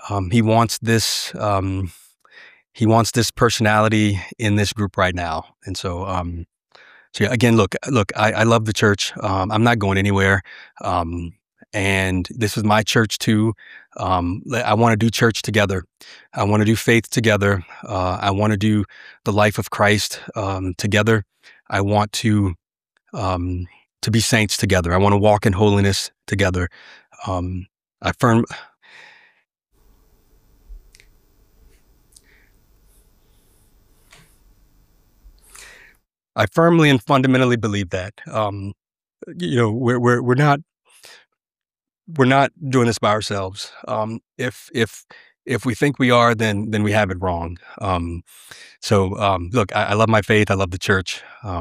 He wants this. He wants this personality in this group right now. And so yeah, again, look, I love the church. I'm not going anywhere. Um, and this is my church too. I want to do church together. I want to do faith together. I want to do the life of Christ together. I want um, to be saints together. I want to walk in holiness together. Um, I firm, I firmly and fundamentally believe that. We're not doing this by ourselves. If we think we are, then we have it wrong. Look, I love my faith. I love the church.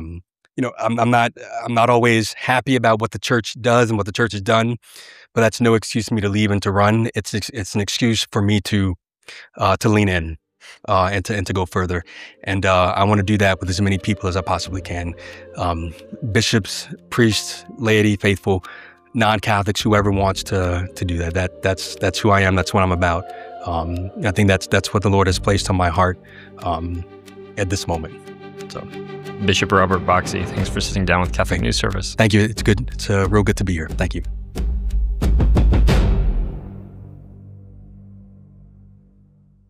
I'm not always happy about what the church does and what the church has done, but that's no excuse for me to leave and to run. It's an excuse for me to lean in. And to go further, and I want to do that with as many people as I possibly can. Bishops, priests, laity, faithful, non-Catholics, whoever wants to do that. That's who I am. That's what I'm about. I think that's what the Lord has placed on my heart at this moment. So, Bishop Robert Boxey, thanks for sitting down with Catholic News Service. Thank you. It's good. It's real good to be here. Thank you.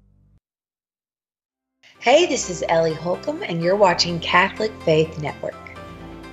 Hey, this is Ellie Holcomb, and you're watching Catholic Faith Network.